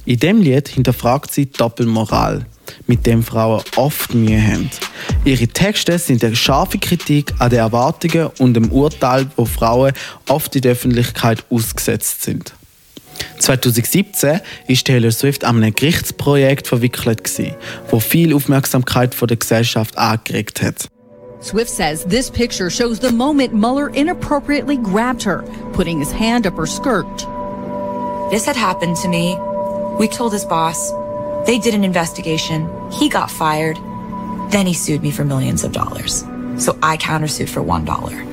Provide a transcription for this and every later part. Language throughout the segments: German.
In diesem Lied hinterfragt sie die Doppelmoral, mit dem Frauen oft Mühe haben. Ihre Texte sind eine scharfe Kritik an den Erwartungen und dem Urteil, wo Frauen oft in der Öffentlichkeit ausgesetzt sind. 2017 war Taylor Swift an einem Gerichtsprojekt verwickelt, das viel Aufmerksamkeit von der Gesellschaft angeregt hat. Swift says this picture shows the moment Mueller inappropriately grabbed her, putting his hand up her skirt. This had happened to me. We told his boss. They did an investigation. He got fired. Then he sued me for millions of dollars. So I countersued for $1.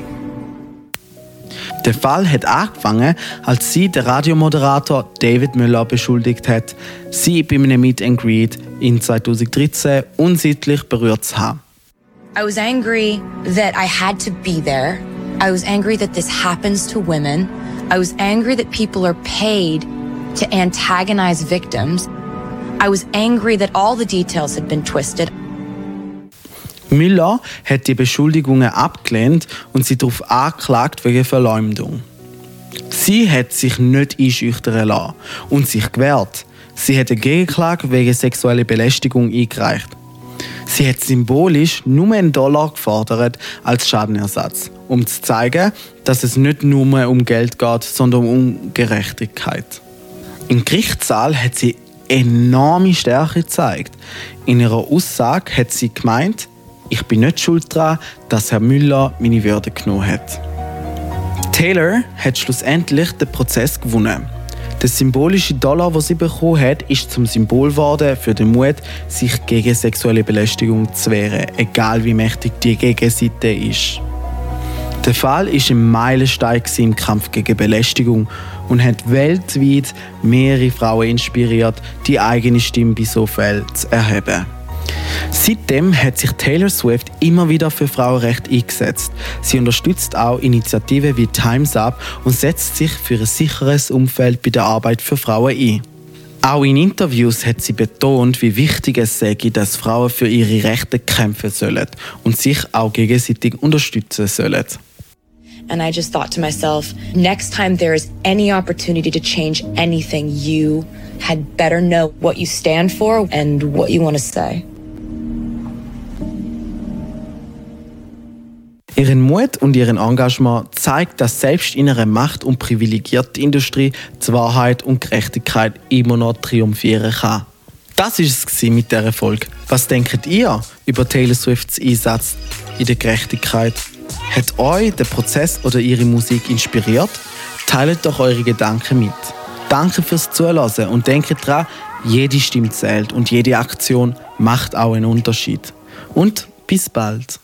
Der Fall hat angefangen, als sie den Radiomoderator David Müller beschuldigt hat, sie bei einem Meet and Greet in 2013 unsittlich berührt zu haben. I was angry that I had to be there. I was angry that this happens to women. I was angry that people are paid to antagonize victims. I was angry that all the details had been twisted. Müller hat die Beschuldigungen abgelehnt und sie darauf angeklagt wegen Verleumdung. Sie hat sich nicht einschüchtern lassen und sich gewehrt. Sie hat eine Gegenklage wegen sexueller Belästigung eingereicht. Sie hat symbolisch nur $1 gefordert als Schadenersatz, um zu zeigen, dass es nicht nur um Geld geht, sondern um Gerechtigkeit. Im Gerichtssaal hat sie enorme Stärke gezeigt. In ihrer Aussage hat sie gemeint, ich bin nicht schuld daran, dass Herr Müller meine Würde genommen hat. Taylor hat schlussendlich den Prozess gewonnen. Der symbolische $, den sie bekommen hat, ist zum Symbol geworden für den Mut, sich gegen sexuelle Belästigung zu wehren, egal wie mächtig die Gegenseite ist. Der Fall war ein Meilenstein im Kampf gegen Belästigung und hat weltweit mehrere Frauen inspiriert, die eigene Stimme bei so Fällen zu erheben. Seitdem hat sich Taylor Swift immer wieder für Frauenrechte eingesetzt. Sie unterstützt auch Initiativen wie Time's Up und setzt sich für ein sicheres Umfeld bei der Arbeit für Frauen ein. Auch in Interviews hat sie betont, wie wichtig es sei, dass Frauen für ihre Rechte kämpfen sollen und sich auch gegenseitig unterstützen sollen. And I just thought to myself, next time there is any opportunity to change anything, you had better know what you stand for and what you want to say. Ihren Mut und ihren Engagement zeigt, dass selbst in einer macht- und privilegierten Industrie die Wahrheit und Gerechtigkeit immer noch triumphieren kann. Das war es mit dieser Folge. Was denkt ihr über Taylor Swifts Einsatz in der Gerechtigkeit? Hat euch der Prozess oder ihre Musik inspiriert? Teilt doch eure Gedanken mit. Danke fürs Zuhören und denkt daran, jede Stimme zählt und jede Aktion macht auch einen Unterschied. Und bis bald.